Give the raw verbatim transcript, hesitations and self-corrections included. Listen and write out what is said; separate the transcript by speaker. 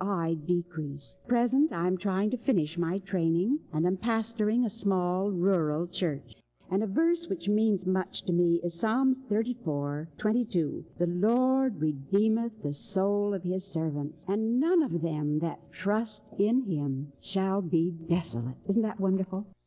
Speaker 1: I decrease. Present, I'm trying to finish my training, and I'm pastoring a small rural church. And a verse which means much to me is Psalms thirty-four twenty-two. The Lord redeemeth the soul of his servants, and none of them that trust in him shall be desolate. Isn't that wonderful?